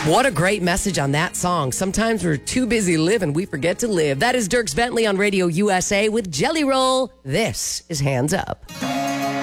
What a great message on that song. Sometimes we're too busy living, we forget to live. That is Dierks Bentley on Radio USA with Jelly Roll. This is Hands Up.